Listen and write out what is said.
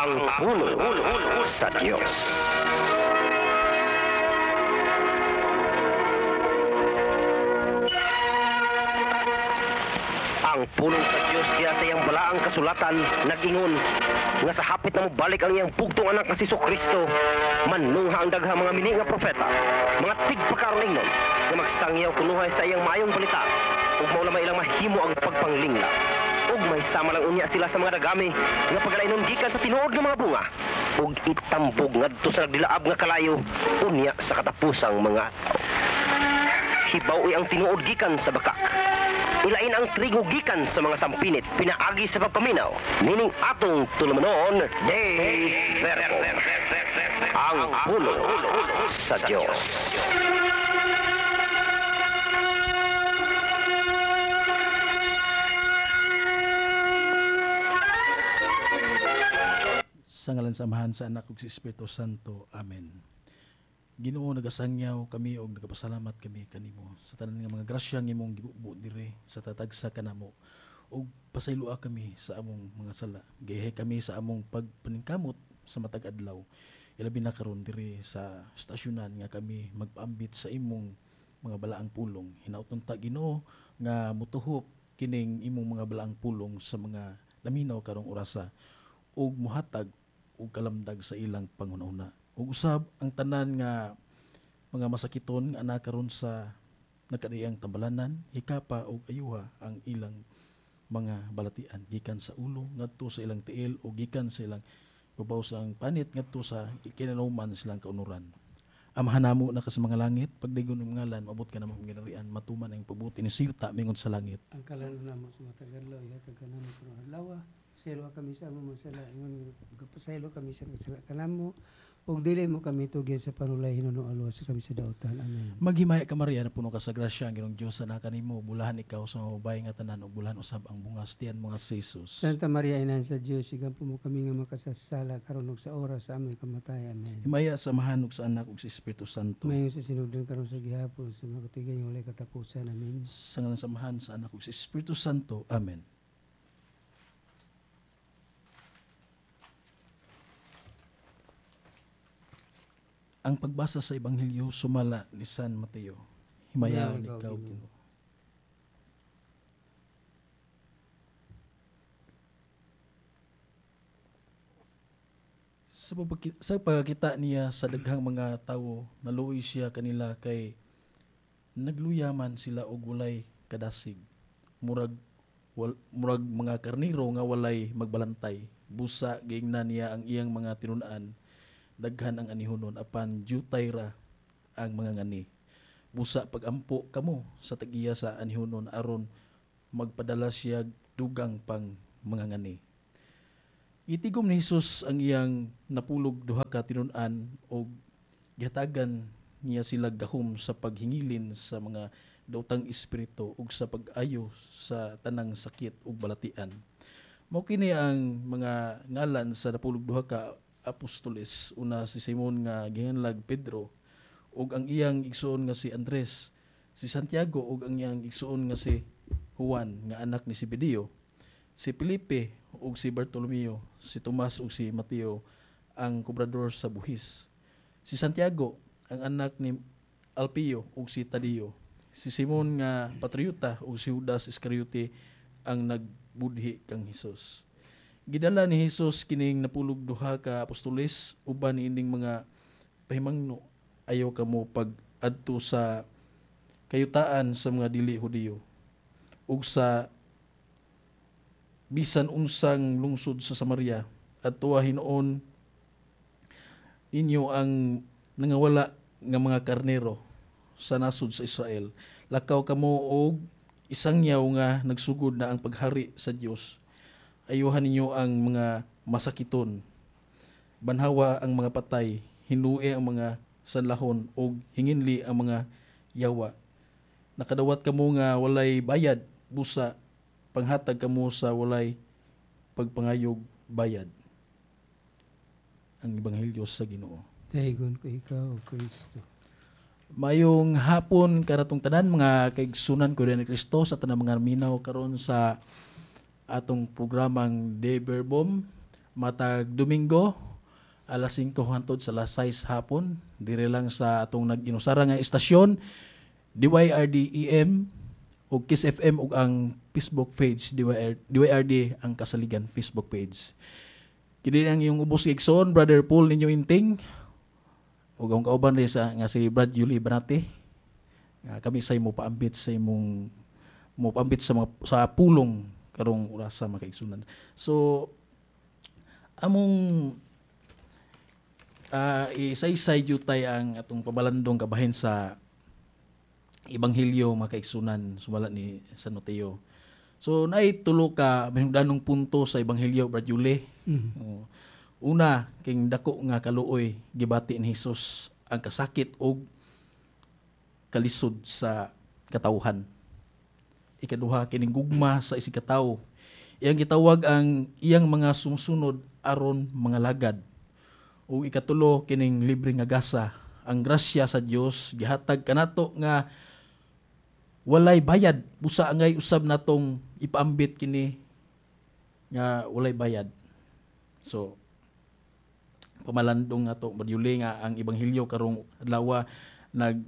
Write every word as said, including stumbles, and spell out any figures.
Ang pulong sa Diyos. Ang pulong sa Diyos diya sa iyang balaang kasulatan nag-ingon nga sa hapit na mobalik ang iyang bugtong anak nga si Kristo, manungha ang daghang mga mini nga propeta, mga tigpakaroningnon nga magsangyaw kunuhay sa iyang maayong balita ug mao lamay ilang mahimo ang pagpanglingla. Ug may sama lang unya sila sa mga dagami nga pagalainon gikan sa tinuod nga mga bunga ug itambog ngadto sa nagdilaab nga kalayo unya sa katapusang mga tao. Hibaw ang tinuod gikan sa bakak. Ilain ang trigo gikan sa mga sampinit pinaagi sa pagpaminaw. Meaning atong tulumanon, Dei Verbo. Ang pulong sa Diyos. Sa ngalan sa Amahan, sa Anak ug sa Espiritu Santo. Amen. Ginoo, nagasangyaw kami og nagapasalamat kami kanimo sa tanan nga mga grasya nga imong gibubuo dire sa tatagsa kanamo ug pasaylua kami sa among mga sala. Gayahay kami sa among pagpaningkamot sa matag adlaw. Ilabi na karon dire sa stasyonan nga kami magpaambit sa imong mga balaang pulong. Hinaut unta Ginoo nga mutuhop kining imong mga balaang pulong sa mga laminaw karong orasa ug muhatag og kalamdag sa ilang panghunahuna. Ug usab ang tanan nga mga masakiton nga ana karon sa nagkadiyang tambalanan, hikapa og ayuha ang ilang mga balatian gikan sa ulo ngadto sa ilang tiil o gikan sa ilang babaw sa panit ngadto sa kinauman silang kaunuran. Amahan namo na kas mga langit, pagdigon ng ngalan, maabot ka namang ginarian, matuman ang pabuti ni siyuta mingon sa langit. Ang kalan namo sa matagadlaw, ihatag ka namo sa adlaw. Pasaylo kami sa among sala, ingon pasaylo kami sa sala kanamo. Ug dili mo kami tugyan sa panulay hinuno alwas sa kami sa daotan. Amen. Maghimaya ka Maria na puno ka sa grasya ang Ginoong Dios sa kanimo, bulahan ikaw sa mga babae nga tanan ug bulahan usab ang bungas tiyan mga si Jesus. Santa Maria Ina sa Dios, igampo mo kami nga makasasala karon ug sa oras sa aming kamatayon. Amen. Himaya sa Amahan ug sa Anak ug sa Espiritu Santo. Mayon sa sinugdan karon sa gihapon sa mga katigan walay katapusan. Amen. Sa ngalan sa Amahan, sa Anak ug sa Espiritu Santo. Amen. Ang pagbasa sa Ebanghelyo sumala ni San Mateo. Himayaw ni ikaw, Ginoo. Sa pagkita, sa pagkita niya sa daghang mga tawo, naluoy siya kanila kay nagluyaman sila og walay kadasig. Murag wal, murag mga karniro nga walay magbalantay. Busa giingnan niya ang iyang mga tinun-an. Daghan ang anihunon apan jutay ra ang mga ngani. Busa pagampo kamo sa tagiya sa anihunon aron magpadala siya dugang pang mga ngani. Itigom ni Jesus ang iyang napulog duha ka tinun-an og gihatagan niya sila gahom sa paghingilin sa mga daotang espiritu ug sa pag-ayo sa tanang sakit ug balatian. Mao kini ang mga ngalan sa napulog duha ka apostoles. Una si Simon nga gihanlag Pedro ug ang iyang igsuon nga si Andres, si Santiago ug ang iyang igsuon nga si Juan nga anak ni Zebedeo, si Felipe ug si Bartolomeo, si Tomas ug si Mateo ang kobrador sa buhis, si Santiago ang anak ni Alpeo ug si Tadeo, si Simon nga patriota ug si Judas Iscariote ang nagbudhi kang Hesus. Gidala ni Jesus kining napulog duha ka apostoles uban ining mga pahimangno ayaw kamo pag adto sa kayutaan sa mga dili Hudiyo ug sa bisan unsang lungsod sa Samaria at tuwa hinuon ninyo ang nangawala nga mga karnero sa nasod sa Israel. Lakaw kamo og isangyaw nga nagsugod na ang paghari sa Dios. Ayuhan ninyo ang mga masakiton, banhawa ang mga patay, hinuwi ang mga sanlahon, o hinginli ang mga yawa. Nakadawat kamo nga walay bayad, busa, panghatag kamo sa walay pagpangayog bayad. Ang Ebanghelyo sa Ginoo. Dahigon ko ikaw, O Kristo. Mayong hapon karatong tanan mga kaigsunan ko rin ni Kristo sa tanang mga minaw karon sa atong programang De Verbum matag Domingo alas singko hantod sa alas sais hapon dire lang sa atong nag-inusara nga istasyon D Y R D E M ug Kiss F M ug ang Facebook page D Y R D, D Y R D ang Kasaligan Facebook page. Kini ang yung ubos igsoon Brother Paul ninyo inting ug ang kauban rin sa nga si Brad Yuli Banate. Nga kami say mo paambit sa imong mo paambit sa mga, sa pulong karong orasa makaigsunan. So among uh, isa-isay jutay ang atong pabalandong kabahin sa Ebanghelyo makaigsunan sumala ni San Mateo. So naay tulo ka mahingdanong punto sa Ebanghelyo Brad Yuli. Mhm. Oh. Una, king dako nga kaluoy gibati ni Hesus ang kasakit og kalisod sa katawhan. Ikaduha, kining gugma sa isig katawo. Iyang gitawag ang iyang mga sumusunod aron mga lagad. O ikatulo, kining libre nga gasa. Ang grasya sa Dios gihatag kanato nga walay bayad. Busa angay usab natong ipaambit kini nga walay bayad. So, pamalandong nga to, Madyuli nga ang Ebanghelyo karong adlaw nag